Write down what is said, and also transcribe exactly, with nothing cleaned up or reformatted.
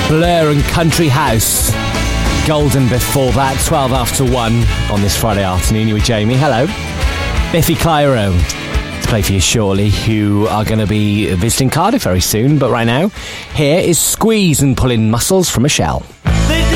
Blur and Country House. Golden before that, twelve after one on this Friday afternoon. You with Jamie. Hello. Biffy Clyro to play for you shortly, who are going to be visiting Cardiff very soon. But right now, here is Squeeze and Pulling Muscles from a Shell.